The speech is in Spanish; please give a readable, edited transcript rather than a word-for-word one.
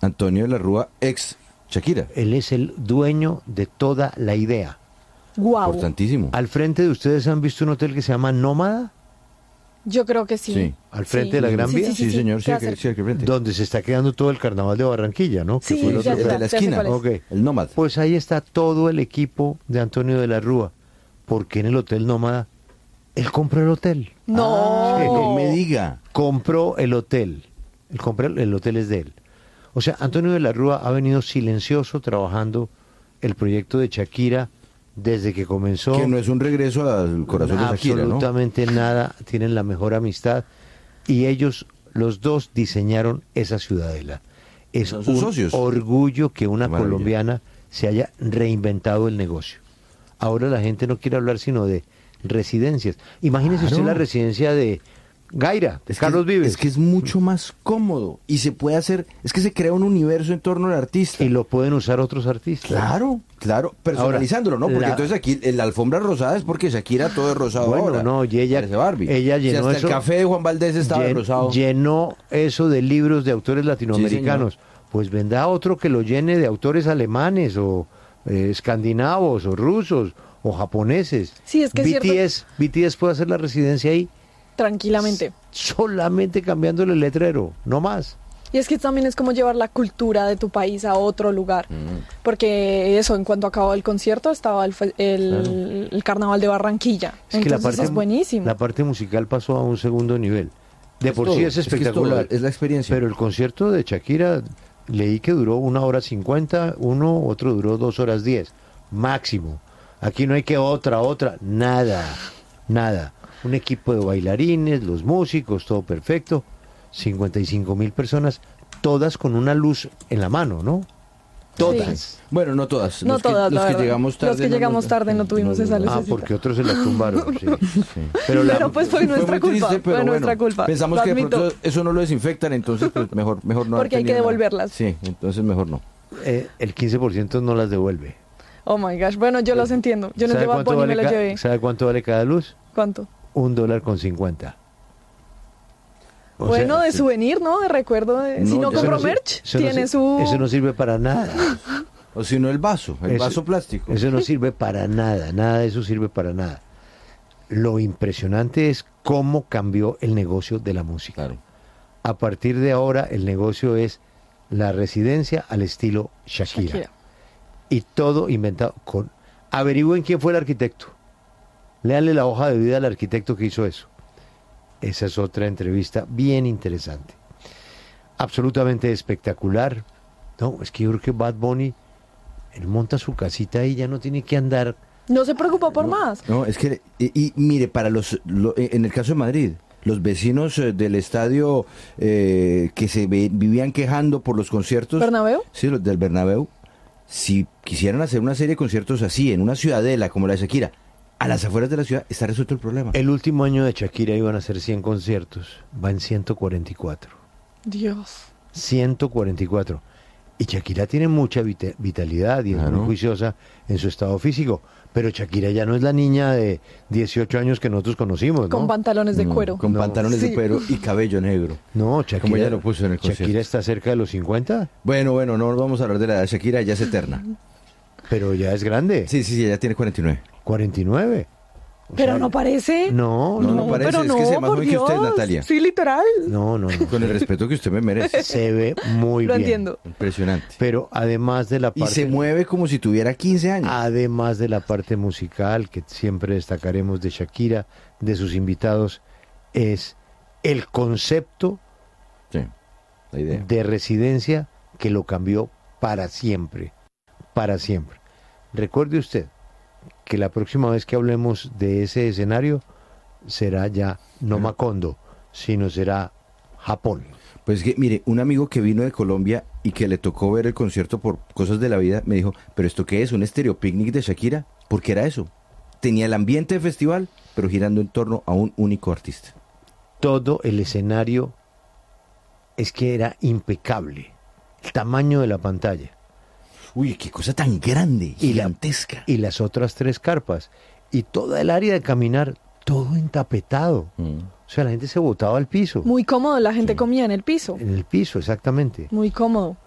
Antonio de la Rúa, ex Shakira. Él es el dueño de toda la idea. Guau. Importantísimo. Al frente de ustedes han visto un hotel que se llama Nómada, Yo creo que sí. Sí. al frente de la Gran Vía, Sí, señor, sí, ¿Qué aquí hacer? al frente. donde se está quedando todo el carnaval de Barranquilla, ¿no? Que Sí, fue el otro ya El sé, de la ya sé esquina. cuál es. Ok. El Nómada. Pues ahí está todo el equipo de Antonio de la Rúa. Porque en el Hotel Nómada, él compró el hotel. No. No me diga. Compró el hotel. El hotel es de él. O sea, Antonio de la Rúa ha venido silencioso trabajando el proyecto de Shakira desde que comenzó. Que no es un regreso al corazón de Shakira, ¿no? Absolutamente nada. Tienen la mejor amistad. Y ellos, los dos, diseñaron esa ciudadela. Es Son sus un socios. orgullo que una Qué maravilla. colombiana se haya reinventado el negocio. Ahora la gente no quiere hablar sino de residencias. Imagínese Claro. usted la residencia de Gaira, de Carlos Vives. Es que es mucho más cómodo y se puede hacer, es que se crea un universo en torno al artista. Y lo pueden usar otros artistas. Claro, claro, personalizándolo, ¿no? Porque la- entonces aquí la alfombra rosada es porque Shakira todo es rosado Bueno, ahora. no, y ella- Parece Barbie. ella Si llenó hasta eso- el café de Juan Valdés estaba rosado. Llenó eso de libros de autores latinoamericanos. Pues vendrá otro que lo llene de autores alemanes o escandinavos o rusos o japoneses. Sí, es que es cierto. BTS puede hacer la residencia ahí Tranquilamente. solamente cambiándole el letrero, no más. Y es que también es como llevar la cultura de tu país a otro lugar. Porque eso, en cuanto acabó el concierto, estaba el carnaval de Barranquilla. Es que Entonces es buenísimo. la parte musical pasó a un segundo nivel. De por todo, sí es que espectacular. todo, es la experiencia. Pero el concierto de Shakira, leí que duró 1 hora 50, otro duró 2 horas 10, máximo. Aquí no hay que otra, nada. Un equipo de bailarines, los músicos, todo perfecto. 55,000 personas, todas con una luz en la mano, ¿no? Todas. Bueno, no todas. No los que, todas, los la que verdad. llegamos tarde. Los que llegamos tarde no tuvimos esa luz. Ah, Lucecita. porque otros se la tumbaron. Sí. Sí. Pero pues fue nuestra muy culpa. triste, pero Fue nuestra bueno, culpa. Pensamos Lo que de admito. pronto eso no lo desinfectan, entonces pues mejor no. Porque hay que tener nada. devolverlas. Sí, entonces mejor no. El 15% no las devuelve. Oh my gosh. Bueno, yo los entiendo. Yo no ¿Sabe llevo a cuánto Bonnie y me vale la llevé. ¿Sabe cuánto vale cada luz? ¿Cuánto? $1.50. O Bueno, sea, de souvenir, ¿no? De recuerdo. Si No, no ya compro no- merch, eso no tiene si- su... Eso no sirve para nada. O si no el vaso plástico. Eso no sirve para nada, nada de eso sirve para nada. Lo impresionante es cómo cambió el negocio de la música. Claro. A partir de ahora el negocio es la residencia al estilo Shakira. Shakira. Y todo inventado con... Averigüen quién fue el arquitecto. Léanle la hoja de vida al arquitecto que hizo eso. Esa es otra entrevista bien interesante. Absolutamente espectacular. No, es que yo creo que Bad Bunny, él monta su casita y ya no tiene que andar. No se preocupa por más. No, es que, y mire, en el caso de Madrid, los vecinos del estadio que se vivían quejando por los conciertos. ¿Bernabéu? Sí, los del Bernabéu. Si quisieran hacer una serie de conciertos así, en una ciudadela como la de Shakira, a las afueras de la ciudad, está resuelto el problema. El último año de Shakira iban a ser 100 conciertos, va en 144. Dios. 144. Y Shakira tiene mucha vitalidad y es Claro. muy juiciosa en su estado físico. Pero Shakira ya no es la niña de 18 años que nosotros conocimos, ¿no? Con pantalones de No, cuero. Con No. pantalones de Sí. cuero y cabello negro. No, Shakira, Como ella lo puso en el concierto. Shakira está cerca de los 50, Bueno, no vamos a hablar de la edad de Shakira, ya es eterna. pero ya es grande. Sí, ella tiene 49. 49. O Pero sea, no parece. No, No, no, no parece, pero es que se ve más por joven que usted, Dios. Natalia. Sí, literal. no, no. Con el respeto que usted me merece. Se ve muy Lo bien. entiendo. Impresionante. Pero además de la Y parte... se mueve como si tuviera 15 años. Además de la parte musical, que siempre destacaremos de Shakira, de sus invitados, es el concepto Sí, la idea. de residencia que lo cambió para siempre. Para siempre. Recuerde usted que la próxima vez que hablemos de ese escenario será ya no Macondo, sino será Japón. Pues que, mire, un amigo que vino de Colombia y que le tocó ver el concierto por cosas de la vida, me dijo, ¿pero esto qué es? ¿Un estéreo picnic de Shakira? ¿Por qué era eso? Tenía el ambiente de festival, pero girando en torno a un único artista. Todo el escenario es que era impecable. El tamaño de la pantalla. Uy, qué cosa tan grande, Y la- gigantesca. Y las otras 3 carpas. Y toda el área de caminar, todo entapetado. Mm. O sea, la gente se botaba al piso. Muy cómodo, la gente comía en el piso. En el piso, exactamente. Muy cómodo.